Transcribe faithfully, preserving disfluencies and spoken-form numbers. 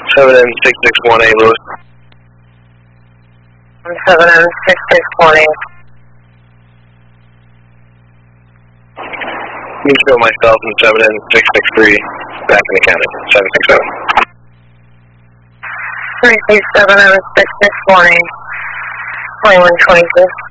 seven N six six one eight, Lewis. seven N six six one eight. You can show myself and seven N six six three back in the county, seven six seven. three six seven N six six one eight, twenty-one twenty-two.